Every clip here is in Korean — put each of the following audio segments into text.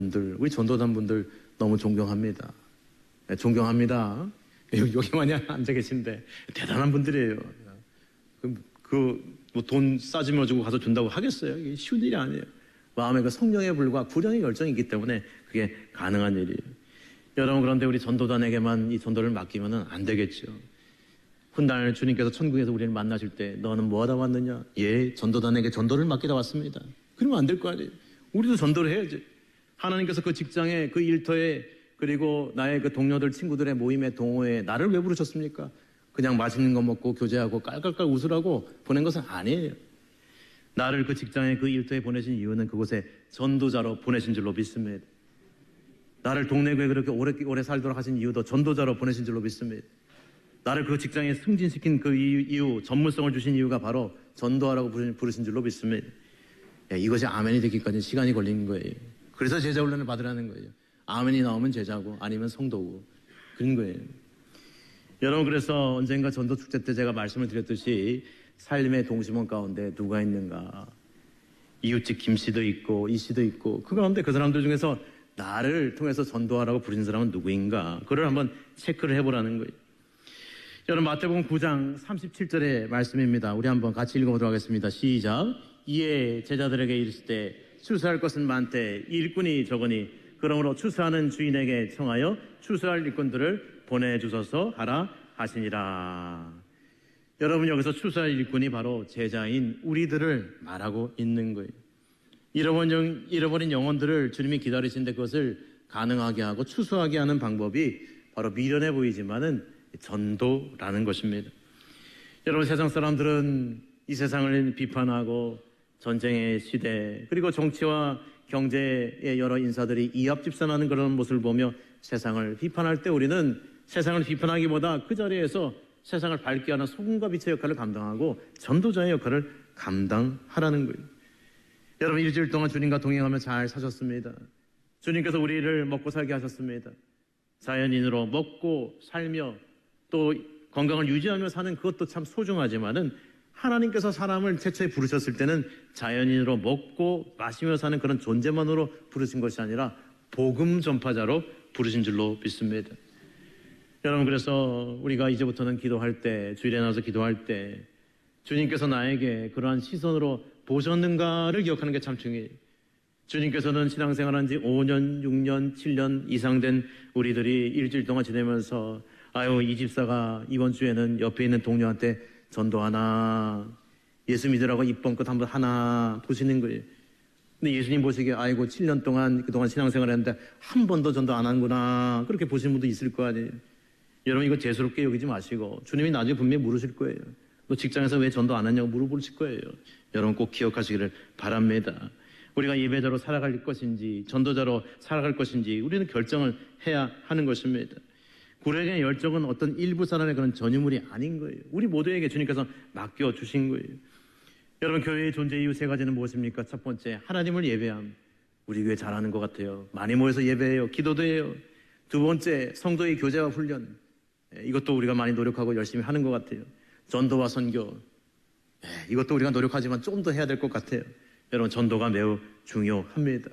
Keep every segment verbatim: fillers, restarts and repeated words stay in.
분들, 우리 전도단 분들 너무 존경합니다. 네, 존경합니다. 여기, 여기만이 앉아 계신데 대단한 분들이에요. 그, 그 뭐 돈 싸지며 주고 가서 준다고 하겠어요? 이게 쉬운 일이 아니에요. 마음에 그 성령의 불과 구령의 열정이 있기 때문에 그게 가능한 일이에요. 여러분, 그런데 우리 전도단에게만 이 전도를 맡기면 안 되겠죠. 훗날 주님께서 천국에서 우리를 만나실 때 너는 뭐하다 왔느냐? 예, 전도단에게 전도를 맡기다 왔습니다. 그러면 안 될 거 아니에요. 우리도 전도를 해야지. 하나님께서 그 직장에, 그 일터에, 그리고 나의 그 동료들, 친구들의 모임에, 동호회에 나를 왜 부르셨습니까? 그냥 맛있는 거 먹고 교제하고 깔깔깔 웃으라고 보낸 것은 아니에요. 나를 그 직장에, 그 일터에 보내신 이유는 그곳에 전도자로 보내신 줄로 믿습니다. 나를 동네 교회에 그렇게 오래, 오래 살도록 하신 이유도 전도자로 보내신 줄로 믿습니다. 나를 그 직장에 승진시킨 그 이유, 전문성을 주신 이유가 바로 전도하라고 부르신 줄로 믿습니다. 야, 이것이 아멘이 되기까지 시간이 걸리는 거예요. 그래서 제자 훈련을 받으라는 거예요. 아멘이 나오면 제자고 아니면 성도고 그런 거예요. 여러분, 그래서 언젠가 전도 축제 때 제가 말씀을 드렸듯이 삶의 동심원 가운데 누가 있는가? 이웃집 김 씨도 있고 이 씨도 있고 그 가운데 그 사람들 중에서 나를 통해서 전도하라고 부르신 사람은 누구인가? 그걸 한번 체크를 해보라는 거예요. 여러분, 마태복음 구 장 삼십칠 절의 말씀입니다. 우리 한번 같이 읽어보도록 하겠습니다. 시작. 이에 제자들에게 이르시되 추수할 것은 많되 일꾼이 적으니 그러므로 추수하는 주인에게 청하여 추수할 일꾼들을 보내주소서 하라 하시니라. 여러분, 여기서 추수할 일꾼이 바로 제자인 우리들을 말하고 있는 거예요. 잃어버린, 잃어버린 영혼들을 주님이 기다리시는데 그것을 가능하게 하고 추수하게 하는 방법이 바로 미련해 보이지만은 전도라는 것입니다. 여러분, 세상 사람들은 이 세상을 비판하고 전쟁의 시대, 그리고 정치와 경제의 여러 인사들이 이합집산하는 그런 모습을 보며 세상을 비판할 때 우리는 세상을 비판하기보다 그 자리에서 세상을 밝게 하는 소금과 빛의 역할을 감당하고 전도자의 역할을 감당하라는 거예요. 여러분, 일주일 동안 주님과 동행하며 잘 사셨습니다. 주님께서 우리를 먹고 살게 하셨습니다. 자연인으로 먹고 살며 또 건강을 유지하며 사는 그것도 참 소중하지만은 하나님께서 사람을 최초에 부르셨을 때는 자연인으로 먹고 마시며 사는 그런 존재만으로 부르신 것이 아니라 복음 전파자로 부르신 줄로 믿습니다. 여러분, 그래서 우리가 이제부터는 기도할 때, 주일에 나와서 기도할 때 주님께서 나에게 그러한 시선으로 보셨는가를 기억하는 게 참 중요해요. 주님께서는 신앙생활한 지 오 년, 육 년, 칠 년 이상 된 우리들이 일주일 동안 지내면서 아유, 이 집사가 이번 주에는 옆에 있는 동료한테 전도하나, 예수 믿으라고 입번껏 한번 하나 보시는 거예요. 근데 예수님 보시기에 아이고 칠 년 동안 그동안 신앙생활 했는데 한 번도 전도 안 한구나, 그렇게 보시는 분도 있을 거 아니에요. 여러분, 이거 재수롭게 여기지 마시고 주님이 나중에 분명히 물으실 거예요. 너 직장에서 왜 전도 안 했냐고 물어보실 거예요. 여러분, 꼭 기억하시기를 바랍니다. 우리가 예배자로 살아갈 것인지 전도자로 살아갈 것인지 우리는 결정을 해야 하는 것입니다. 구력의 열정은 어떤 일부 사람의 그런 전유물이 아닌 거예요. 우리 모두에게 주님께서 맡겨주신 거예요. 여러분, 교회의 존재 이유 세 가지는 무엇입니까? 첫 번째, 하나님을 예배함. 우리 교회 잘하는 것 같아요. 많이 모여서 예배해요. 기도도 해요. 두 번째, 성도의 교제와 훈련. 이것도 우리가 많이 노력하고 열심히 하는 것 같아요. 전도와 선교. 이것도 우리가 노력하지만 좀 더 해야 될 것 같아요. 여러분, 전도가 매우 중요합니다.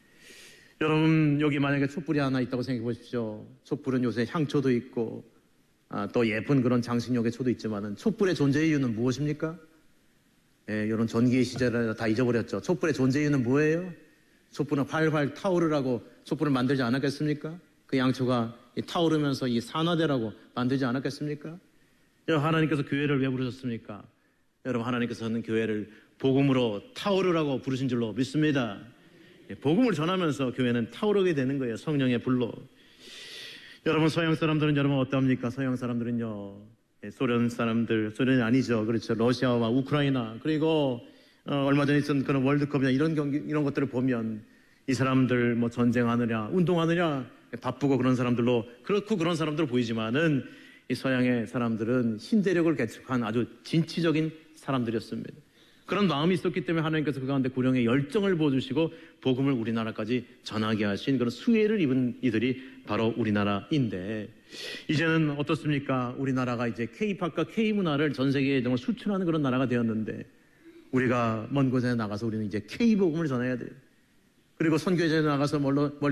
여러분, 여기 만약에 촛불이 하나 있다고 생각해 보십시오. 촛불은 요새 향초도 있고 아, 또 예쁜 그런 장식용의 초도 있지만은 촛불의 존재 이유는 무엇입니까? 예, 이런 전기의 시절을 다 잊어버렸죠. 촛불의 존재 이유는 뭐예요? 촛불은 활활 타오르라고 촛불을 만들지 않았겠습니까? 그 양초가 타오르면서 이 산화되라고 만들지 않았겠습니까? 여러분, 하나님께서 교회를 왜 부르셨습니까? 여러분, 하나님께서는 교회를 복음으로 타오르라고 부르신 줄로 믿습니다. 복음을 전하면서 교회는 타오르게 되는 거예요. 성령의 불로. 여러분, 서양 사람들은 여러분 어떠합니까? 서양 사람들은요, 소련 사람들, 소련이 아니죠. 그렇죠. 러시아와 우크라이나, 그리고 어, 얼마 전에 있었던 그런 월드컵이나 이런 경기, 이런 것들을 보면 이 사람들 뭐 전쟁하느냐, 운동하느냐, 바쁘고 그런 사람들로, 그렇고 그런 사람들로 보이지만은 이 서양의 사람들은 신대륙을 개척한 아주 진취적인 사람들이었습니다. 그런 마음이 있었기 때문에 하나님께서 그 가운데 구령의 열정을 부어주시고 복음을 우리나라까지 전하게 하신 그런 수혜를 입은 이들이 바로 우리나라인데, 이제는 어떻습니까? 우리나라가 이제 K-팝과 K-문화를 전 세계에 정말 수출하는 그런 나라가 되었는데, 우리가 먼 곳에 나가서 우리는 이제 K-복음을 전해야 돼요. 그리고 선교제 나가서 멀리